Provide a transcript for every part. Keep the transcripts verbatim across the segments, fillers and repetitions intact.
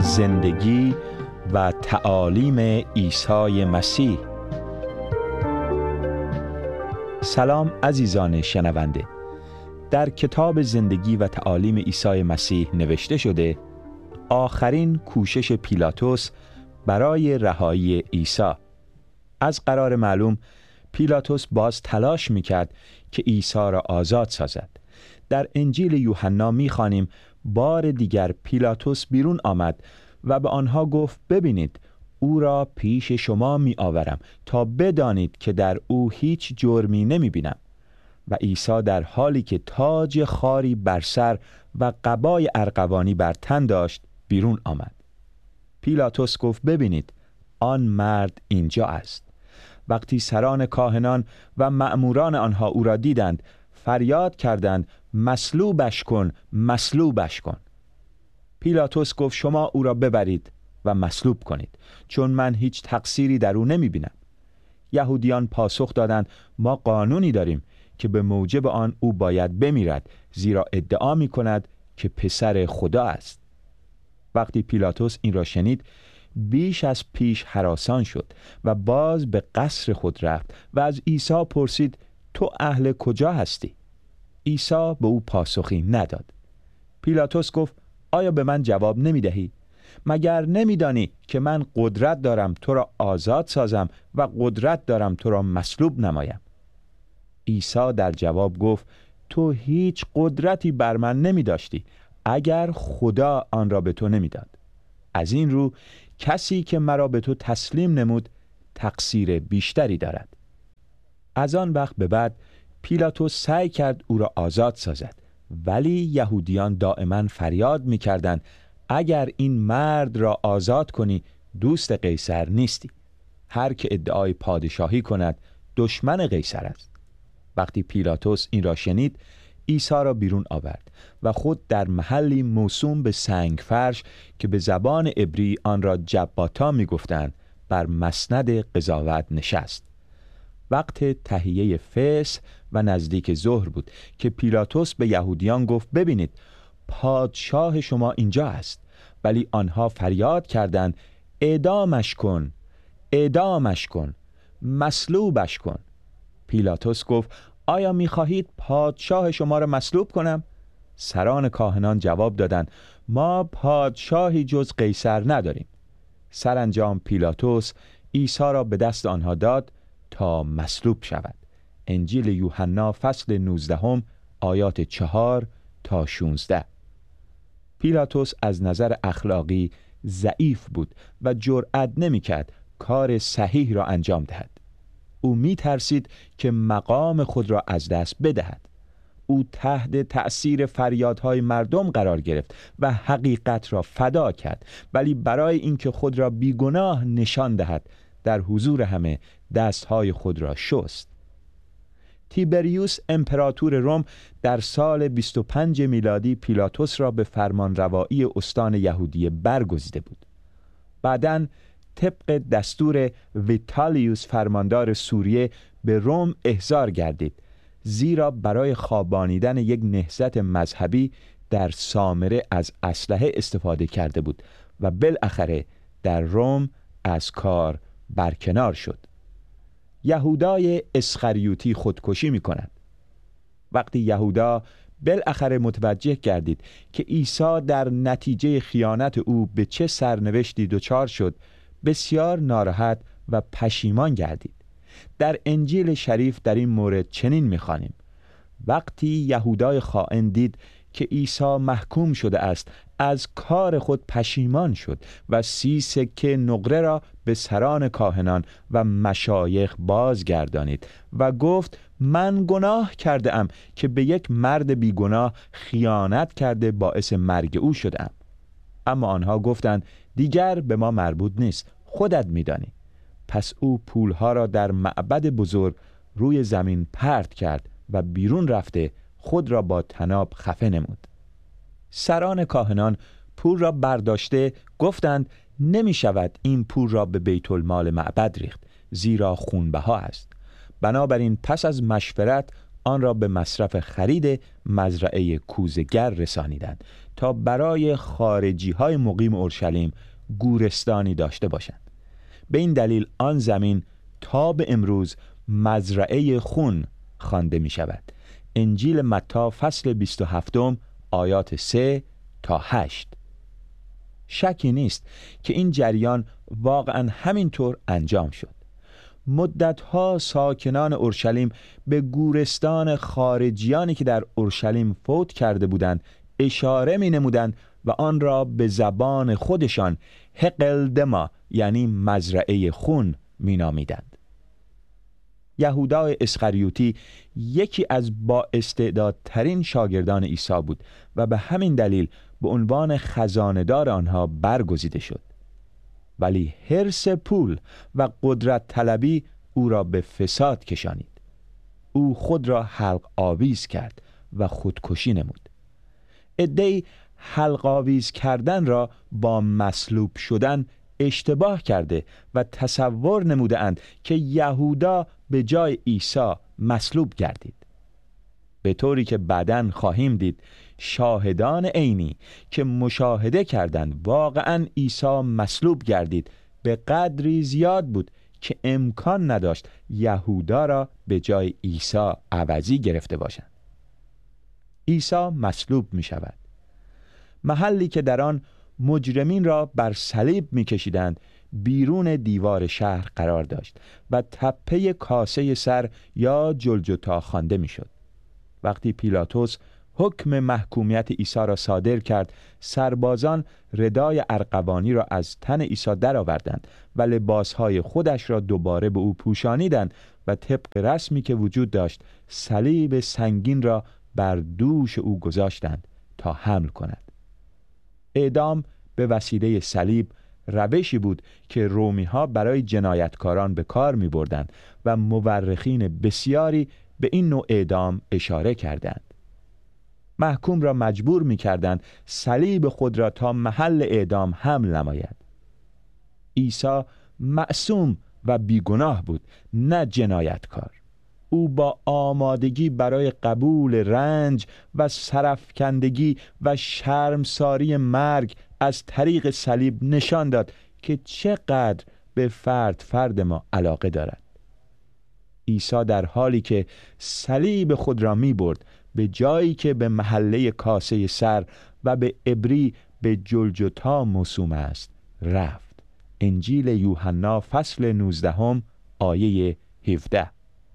زندگی و تعالیم عیسی مسیح. سلام عزیزان شنونده. در کتاب زندگی و تعالیم عیسی مسیح نوشته شده آخرین کوشش پیلاطس برای رهایی عیسی. از قرار معلوم پیلاطس باز تلاش میکرد که عیسی را آزاد سازد. در انجیل یوحنا میخوانیم بار دیگر پیلاطس بیرون آمد و به آنها گفت ببینید او را پیش شما می آورم تا بدانید که در او هیچ جرمی نمی بینم. و عیسی در حالی که تاج خاری بر سر و قبای ارغوانی بر تن داشت بیرون آمد. پیلاطس گفت ببینید آن مرد اینجا است. وقتی سران کاهنان و مأموران آنها او را دیدند فریاد کردند مصلوبش کن، مصلوبش کن. پیلاطس گفت شما او را ببرید و مصلوب کنید، چون من هیچ تقصیری در او نمی بینم. یهودیان پاسخ دادند ما قانونی داریم که به موجب آن او باید بمیرد، زیرا ادعا می کند که پسر خدا است. وقتی پیلاطس این را شنید بیش از پیش هراسان شد و باز به قصر خود رفت و از عیسی پرسید تو اهل کجا هستی؟ عیسی به او پاسخی نداد. پیلاطس گفت آیا به من جواب نمی دهی؟ مگر نمی دانی که من قدرت دارم تو را آزاد سازم و قدرت دارم تو را مصلوب نمایم؟ عیسی در جواب گفت تو هیچ قدرتی بر من نمی داشتی اگر خدا آن را به تو نمی داد. از این رو کسی که مرا به تو تسلیم نمود تقصیر بیشتری دارد. از آن وقت به بعد پیلاطس سعی کرد او را آزاد سازد، ولی یهودیان دائما فریاد می کردند اگر این مرد را آزاد کنی دوست قیصر نیستی. هر که ادعای پادشاهی کند دشمن قیصر است. وقتی پیلاطس این را شنید عیسی را بیرون آورد و خود در محلی موسوم به سنگ فرش که به زبان عبری آن را جباتا می گفتند بر مسند قضاوت نشست. وقت تهیه فصح و نزدیک ظهر بود که پیلاطس به یهودیان گفت ببینید پادشاه شما اینجا است. ولی آنها فریاد کردند اعدامش کن، اعدامش کن، مصلوبش کن. پیلاطس گفت آیا می‌خواهید پادشاه شما را مصلوب کنم؟ سران کاهنان جواب دادند ما پادشاهی جز قیصر نداریم. سرانجام پیلاطس عیسی را به دست آنها داد تا مصلوب شود. انجیل یوحنا فصل نوزدهم آیات چهار تا شانزده. پیلاطس از نظر اخلاقی ضعیف بود و جرأت نمی‌کرد کار صحیح را انجام دهد. او می ترسید که مقام خود را از دست بدهد. او تحت تأثیر فریادهای مردم قرار گرفت و حقیقت را فدا کرد، ولی برای اینکه خود را بیگناه نشان دهد در حضور همه دستهای خود را شست. تیبریوس امپراتور روم در سال بیست و پنج میلادی پیلاطس را به فرمانروایی استان یهودیه برگزیده بود. بعداً طبق دستور ویتالیوس فرماندار سوریه به روم احضار گردید، زیرا برای خوابانیدن یک نهضت مذهبی در سامره از اسلحه استفاده کرده بود و بالاخره در روم از کار برکنار شد. یهودای اسخریوطی خودکشی می کند. وقتی یهودا بالاخره متوجه گردید که عیسی در نتیجه خیانت او به چه سرنوشتی دچار شد بسیار ناراحت و پشیمان گردید. در انجیل شریف در این مورد چنین می‌خوانیم وقتی یهودای خائن دید که عیسی محکوم شده است از کار خود پشیمان شد و سی سکه نقره را به سران کاهنان و مشایخ بازگردانید و گفت من گناه کرده ام که به یک مرد بیگناه خیانت کرده باعث مرگ او شدم. اما آنها گفتند دیگر به ما مربوط نیست، خودت می‌دانی. پس او پولها را در معبد بزرگ روی زمین پرت کرد و بیرون رفته خود را با طناب خفه نمود. سران کاهنان پول را برداشته گفتند نمی شود این پول را به بیت المال معبد ریخت، زیرا خونبها است. بنابراین پس از مشورت آن را به مصرف خرید مزرعه کوزه‌گر رسانیدند تا برای خارجی های مقیم اورشلیم گورستانی داشته باشند. به این دلیل آن زمین تا به امروز مزرعه خون خوانده می شود. انجیل متی فصل بیست و هفت آیات سه تا هشت. شکی نیست که این جریان واقعا همینطور انجام شد. مدتها ساکنان اورشلیم به گورستان خارجیانی که در اورشلیم فوت کرده بودند اشاره می نمودند و آن را به زبان خودشان هقل دما یعنی مزرعه خون می نامیدند. یهودا اسخریوطی یکی از با استعدادترین شاگردان عیسی بود و به همین دلیل به عنوان خزانه‌دار آنها برگزیده شد. ولی حرص پول و قدرت طلبی او را به فساد کشانید. او خود را حلق آویز کرد و خودکشی نمود. عده‌ای حلق آویز کردن را با مصلوب شدن اشتباه کرده و تصور نموده اند که یهودا به جای عیسی مصلوب گردید. به طوری که بعداً خواهیم دید شاهدان عینی که مشاهده کردند واقعاً عیسی مصلوب گردید به قدری زیاد بود که امکان نداشت یهودا را به جای عیسی عوضی گرفته باشند. عیسی مصلوب می شود. محلی که در آن مجرمین را بر صلیب می کشیدند بیرون دیوار شهر قرار داشت و تپه کاسه سر یا جلجتا خوانده می شد. وقتی پیلاتوس حکم محکومیت عیسی را صادر کرد، سربازان ردای ارغوانی را از تن عیسی درآوردند و لباسهای خودش را دوباره به او پوشانیدند و طبق رسمی که وجود داشت صلیب سنگین را بر دوش او گذاشتند تا حمل کند. اعدام به وسیله صلیب روشی بود که رومی‌ها برای جنایتکاران به کار می‌بردند و مورخین بسیاری به این نوع اعدام اشاره کردند. محکوم را مجبور می‌کردند صلیب خود را تا محل اعدام حمل نماید. عیسی معصوم و بیگناه بود، نه جنایتکار. او با آمادگی برای قبول رنج و سرفکندگی و شرمساری مرگ از طریق صلیب نشان داد که چقدر به فرد فرد ما علاقه دارد. عیسی در حالی که صلیب خود را می برد به جایی که به محله کاسه سر و به عبری به جلجتا موسوم است رفت. انجیل یوحنا فصل نوزده آیه هفده.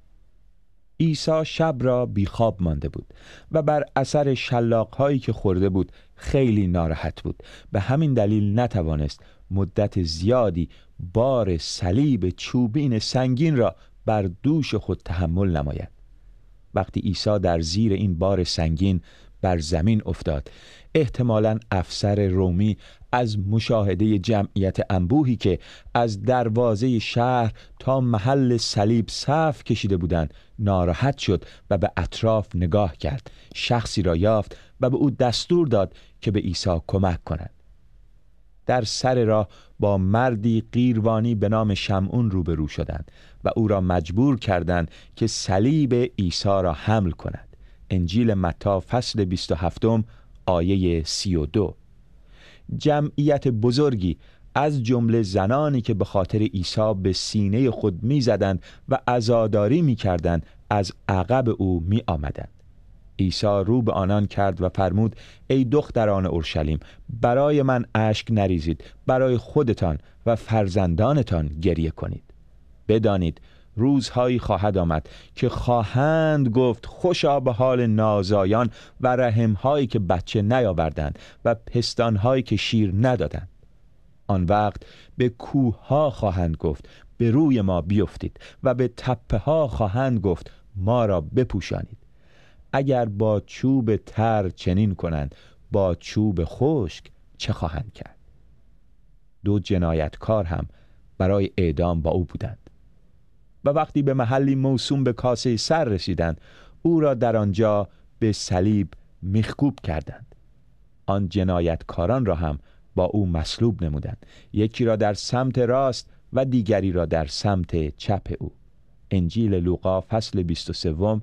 عیسی شب را بیخواب مانده بود و بر اثر شلاق‌هایی که خورده بود خیلی ناراحت بود. به همین دلیل نتوانست مدت زیادی بار صلیب چوبین سنگین را بر دوش خود تحمل نماید. وقتی عیسی در زیر این بار سنگین بر زمین افتاد، احتمالاً افسر رومی از مشاهده جمعیت انبوهی که از دروازه شهر تا محل صلیب صف کشیده بودند ناراحت شد و به اطراف نگاه کرد. شخصی را یافت و به او دستور داد که به عیسی کمک کند. در سر راه با مردی قیروانی به نام شمعون روبرو شدند و او را مجبور کردند که صلیب عیسی را حمل کند. انجیل متی فصل بیست و هفت آیه سی و دو. جمعیت بزرگی از جمله زنانی که به خاطر عیسی به سینه خود می زدند و عزاداری می کردند از عقب او می آمدند. عیسی رو به آنان کرد و فرمود: ای دختران اورشلیم، برای من اشک نریزید، برای خودتان و فرزندانتان گریه کنید. بدانید روزهایی خواهد آمد که خواهند گفت خوشا به حال نازایان و رحمهایی که بچه نیاوردند و پستانهایی که شیر ندادند. آن وقت به کوه ها خواهند گفت به روی ما بیفتید و به تپه ها خواهند گفت ما را بپوشانید. اگر با چوب تر چنین کنند، با چوب خشک چه خواهند کرد؟ دو جنایتکار هم برای اعدام با او بودند و وقتی به محلی موسوم به کاسه سر رسیدند، او را در آنجا به صلیب میخکوب کردند. آن جنایتکاران را هم با او مصلوب نمودند، یکی را در سمت راست و دیگری را در سمت چپ او. انجیل لوقا فصل بیست و سه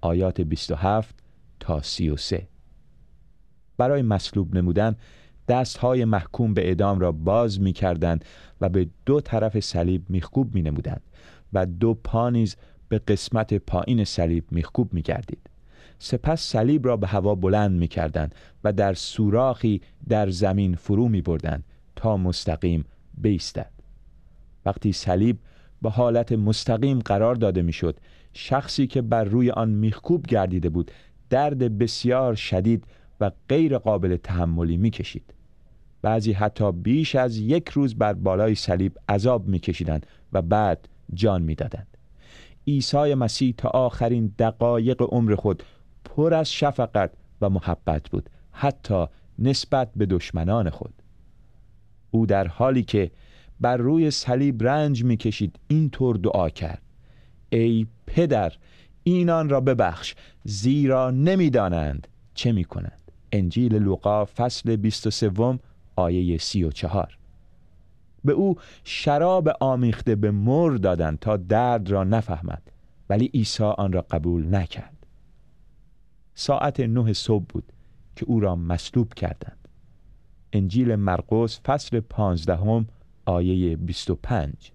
آیات بیست و هفت تا سی و سه. برای مصلوب نمودن دستهای محکوم به اعدام را باز می کردند و به دو طرف صلیب میخکوب می نمودند و دو پا نیز به قسمت پایین صلیب میخکوب می گردید. سپس صلیب را به هوا بلند می کردند و در سوراخی در زمین فرو می بردند تا مستقیم بایستد. وقتی صلیب به حالت مستقیم قرار داده می شد، شخصی که بر روی آن میخکوب گردیده بود درد بسیار شدید و غیر قابل تحملی می کشید. بعضی حتی بیش از یک روز بر بالای صلیب عذاب می کشیدند و بعد جان می دادند. عیسی مسیح تا آخرین دقایق عمر خود پر از شفقت و محبت بود، حتی نسبت به دشمنان خود. او در حالی که بر روی صلیب رنج می کشید اینطور دعا کرد: ای پدر، اینان را ببخش، زیرا نمی دانند چه می کنند. انجیل لوقا فصل بیست و سه آیه سی و چهار. به او شراب آمیخته به مر دادند تا درد را نفهمد، ولی عیسی آن را قبول نکرد. ساعت نه صبح بود که او را مصلوب کردند. انجیل مرقس فصل پانزدهم آیه بیست و پنج.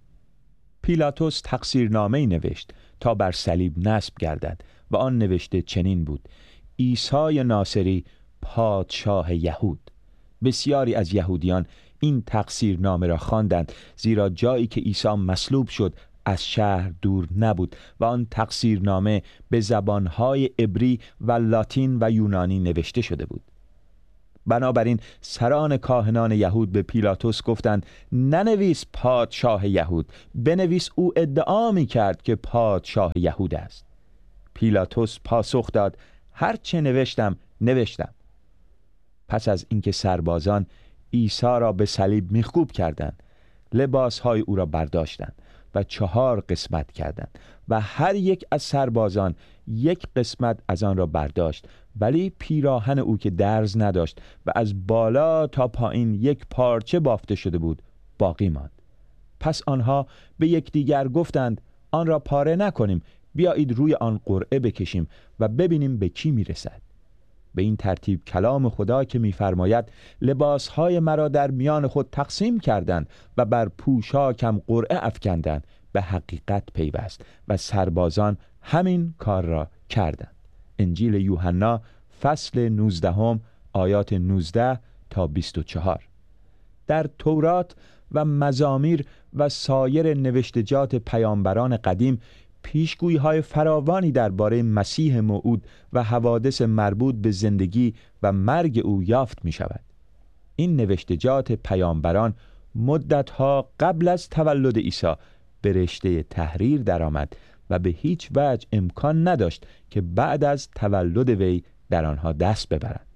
پیلاطس تقصیرنامه‌ای نوشت تا بر صلیب نصب گردد و آن نوشته چنین بود: عیسی ناصری، پادشاه یهود. بسیاری از یهودیان این تقصیرنامه را خواندند، زیرا جایی که عیسی مصلوب شد از شهر دور نبود و آن تقصیرنامه به زبانهای عبری و لاتین و یونانی نوشته شده بود. بنابراین سران کاهنان یهود به پیلاطس گفتند: ننویس پادشاه یهود، بنویس او ادعا می کرد که پادشاه یهود است. پیلاطس پاسخ داد: هر چه نوشتم نوشتم. پس از اینکه سربازان عیسی را به صلیب میخکوب کردند، لباسهای او را برداشتند و چهار قسمت کردند و هر یک از سربازان یک قسمت از آن را برداشت، ولی پیراهن او که درز نداشت و از بالا تا پایین یک پارچه بافته شده بود باقی ماند. پس آنها به یکدیگر گفتند: آن را پاره نکنیم، بیایید روی آن قرعه بکشیم و ببینیم به کی میرسد. به این ترتیب کلام خدا که می‌فرماید: لباسهای مرا در میان خود تقسیم کردند و بر پوشاکم قرعه افکندند، به حقیقت پیوست و سربازان همین کار را کردند. انجیل یوحنا فصل نوزدهم آیات نوزده تا بیست و چهار. در تورات و مزامیر و سایر نوشتجات پیامبران قدیم پیشگویی های فراوانی درباره مسیح موعود و حوادث مربوط به زندگی و مرگ او یافت می شود. این نوشتجات پیامبران مدتها قبل از تولد عیسی به رشته تحریر درآمد و به هیچ وجه امکان نداشت که بعد از تولد وی در آنها دست ببرند.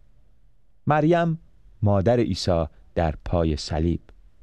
مریم مادر عیسی در پای صلیب.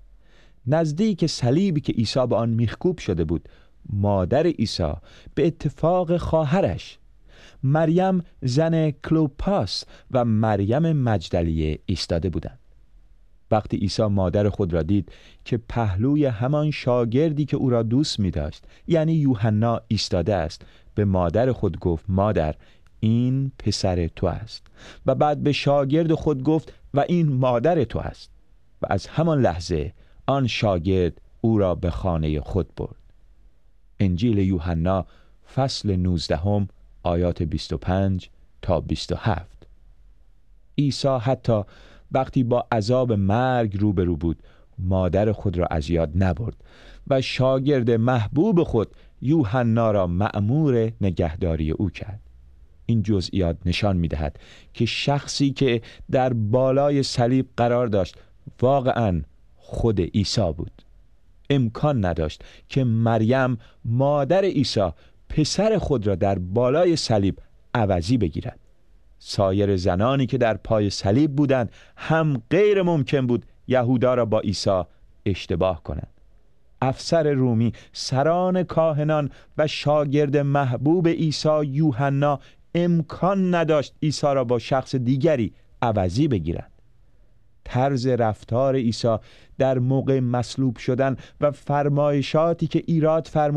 نزدیک صلیبی که عیسی به آن میخکوب شده بود، مادر عیسی به اتفاق خواهرش مریم زن کلوپاس و مریم مجدلیه ایستاده بودند. وقتی عیسی مادر خود را دید که پهلوی همان شاگردی که او را دوست می داشت یعنی یوحنا ایستاده است، به مادر خود گفت: مادر، این پسر تو است. و بعد به شاگرد خود گفت: و این مادر تو است. و از همان لحظه آن شاگرد او را به خانه خود برد. انجیل یوحنا فصل نوزدهم آیات بیست و پنج تا بیست و هفت. عیسی حتی وقتی با عذاب مرگ روبرو بود، مادر خود را از یاد نبرد و شاگرد محبوب خود یوحنا را مأمور نگهداری او کرد. این جزئیات نشان می‌دهد که شخصی که در بالای صلیب قرار داشت واقعاً خود عیسی بود. امکان نداشت که مریم مادر عیسی پسر خود را در بالای صلیب عوضی بگیرد. سایر زنانی که در پای صلیب بودند هم غیر ممکن بود یهودا را با عیسی اشتباه کنند. افسر رومی، سران کاهنان و شاگرد محبوب عیسی یوحنا امکان نداشت عیسی را با شخص دیگری عوضی بگیرند. طرز رفتار عیسی در موقع مصلوب شدن و فرمایشاتی که ایراد فرمود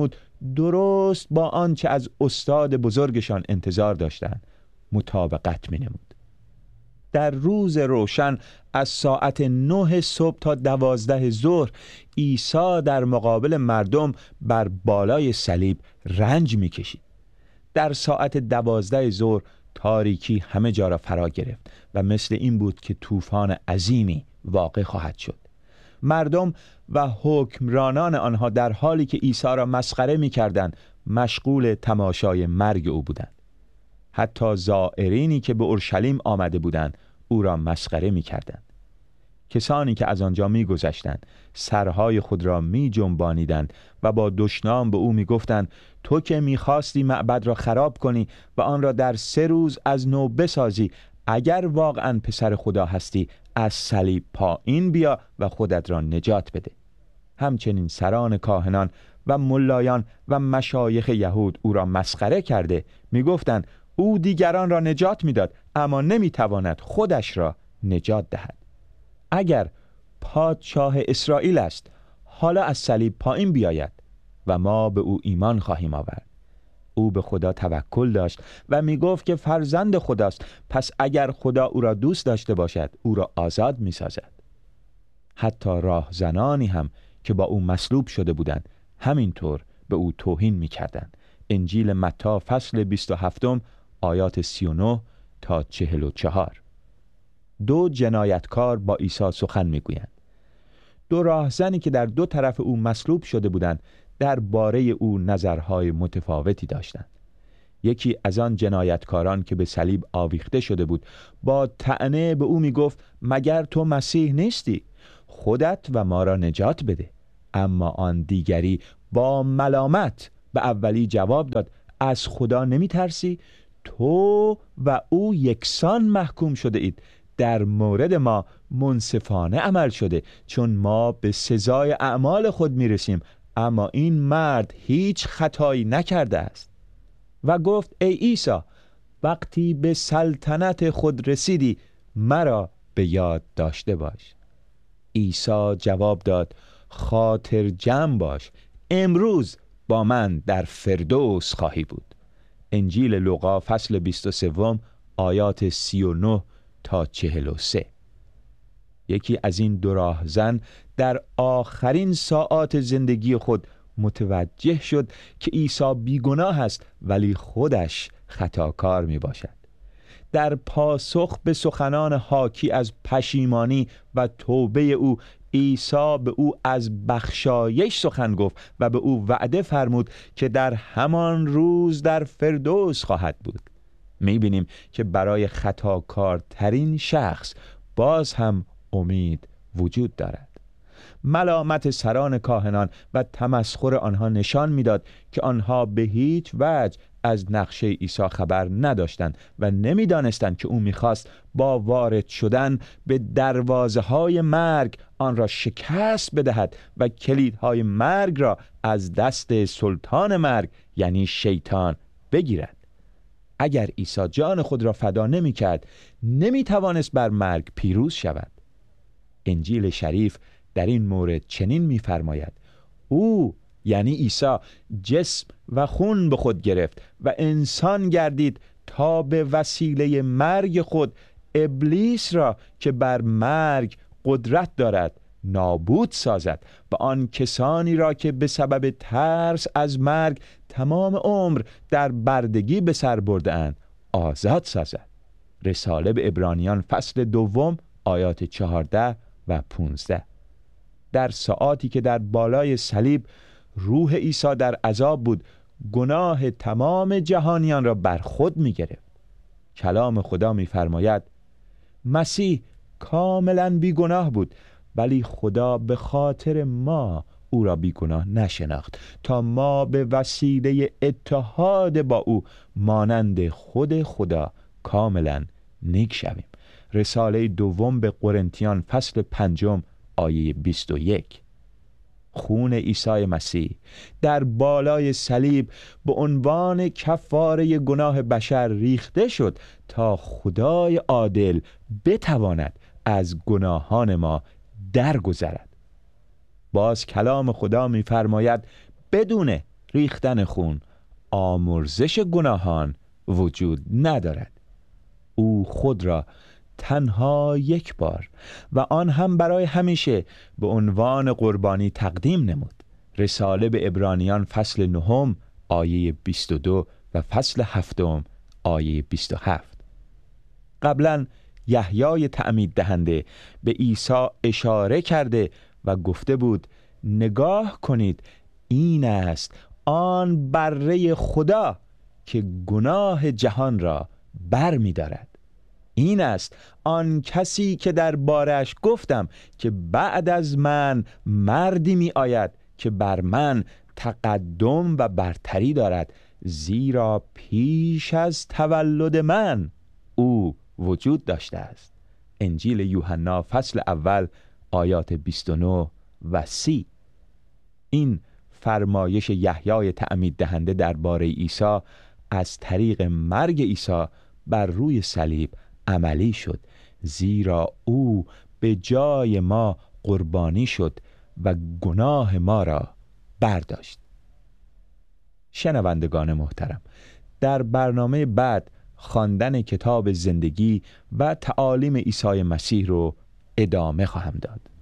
درست با آنچه از استاد بزرگشان انتظار داشتند مطابقت می نمود. در روز روشن از ساعت نه صبح تا دوازده ظهر عیسی در مقابل مردم بر بالای صلیب رنج می کشید. در ساعت دوازده ظهر تاریکی همه جا را فرا گرفت و مثل این بود که طوفان عظیمی واقع خواهد شد. مردم و حکمرانان آنها در حالی که عیسی را مسخره می کردند مشغول تماشای مرگ او بودند. حتی زائرینی که به اورشلیم آمده بودند او را مسخره می کردند. کسانی که از آنجا می گذشتند سرهای خود را می جنبانیدند و با دشنام به او می گفتند تو که می خواستی معبد را خراب کنی و آن را در سه روز از نو بسازی، اگر واقعا پسر خدا هستی از صلیب پایین بیا و خودت را نجات بده. همچنین سران کاهنان و ملایان و مشایخ یهود او را مسخره کرده می گفتند او دیگران را نجات میداد اما نمیتواند خودش را نجات دهد. اگر پادشاه اسرائیل است حالا از صلیب پایین بیاید و ما به او ایمان خواهیم آورد. او به خدا توکل داشت و می گفت که فرزند خداست، پس اگر خدا او را دوست داشته باشد او را آزاد می سازد. حتی راهزنانی هم که با او مصلوب شده بودند همینطور به او توهین می کردند. انجیل متی فصل بیست و هفت آیات سی و نه تا چهل و چهار. دو جنایتکار با عیسی سخن می گویند. دو راهزنی که در دو طرف او مصلوب شده بودند درباره او نظرهای متفاوتی داشتند. یکی از آن جنایتکاران که به صلیب آویخته شده بود با طعنه به او می گفت مگر تو مسیح نیستی؟ خودت و ما را نجات بده. اما آن دیگری با ملامت به اولی جواب داد از خدا نمی ترسی؟ تو و او یکسان محکوم شده اید. در مورد ما منصفانه عمل شده چون ما به سزای اعمال خود می رسیم، اما این مرد هیچ خطایی نکرده است. و گفت ای عیسی، وقتی به سلطنت خود رسیدی مرا به یاد داشته باش. عیسی جواب داد خاطر جمع باش، امروز با من در فردوس خواهی بود. انجیل لوقا فصل بیست و سه آیات سی و نه تا چهل و سه. یکی از این دو راهزن در آخرین ساعات زندگی خود متوجه شد که عیسی بیگناه است ولی خودش خطاکار می باشد. در پاسخ به سخنان حاکی از پشیمانی و توبه او، عیسی به او از بخشایش سخن گفت و به او وعده فرمود که در همان روز در فردوس خواهد بود. می‌بینیم که برای خطاکارترین شخص باز هم امید وجود دارد. ملامت سران کاهنان و تمسخر آنها نشان می‌داد که آنها به هیچ وجه از نقشه عیسی خبر نداشتند و نمی‌دانستند که او می‌خواست با وارد شدن به دروازه‌های مرگ آن را شکست بدهد و کلیدهای مرگ را از دست سلطان مرگ یعنی شیطان بگیرد. اگر عیسی جان خود را فدا نمی‌کرد نمی‌توانست بر مرگ پیروز شود. انجیل شریف در این مورد چنین می‌فرماید او یعنی عیسی جسم و خون به خود گرفت و انسان گردید تا به وسیله مرگ خود ابلیس را که بر مرگ قدرت دارد نابود سازد و آن کسانی را که به سبب ترس از مرگ تمام عمر در بردگی به سر برده‌اند آزاد سازد. رساله به عبرانیان فصل دوم آیات چهارده و پانزده. در ساعاتی که در بالای صلیب روح عیسی در عذاب بود، گناه تمام جهانیان را بر خود می گرفت. کلام خدا می فرماید مسیح کاملا بی گناه بود ولی خدا به خاطر ما او را بی گناه نشناخت تا ما به وسیله اتحاد با او مانند خود خدا کاملا نیک شویم. رساله دوم به قرنتیان فصل پنجم آیه بیست و یک. خون عیسی مسیح در بالای صلیب به عنوان کفاره گناه بشر ریخته شد تا خدای عادل بتواند از گناهان ما درگذرد. باز کلام خدا می‌فرماید بدون ریختن خون، آمرزش گناهان وجود ندارد. او خود را تنها یک بار و آن هم برای همیشه به عنوان قربانی تقدیم نمود. رساله به عبرانیان فصل نهم آیه بیست و دو و فصل هفتم آیه بیست و هفت. قبلا یحیای تعمید دهنده به عیسی اشاره کرده و گفته بود نگاه کنید، این است آن بره خدا که گناه جهان را بر می دارد. این است آن کسی که در بارش گفتم که بعد از من مردی می آید که بر من تقدم و برتری دارد، زیرا پیش از تولد من او وجود داشته است. انجیل یوحنا فصل اول آیات بیست و نه و سی. این فرمایش یحیای تعمید دهنده درباره عیسی از طریق مرگ عیسی بر روی صلیب عملی شد، زیرا او به جای ما قربانی شد و گناه ما را برداشت. شنوندگان محترم، در برنامه بعد خواندن کتاب زندگی و تعالیم عیسی مسیح رو ادامه خواهم داد.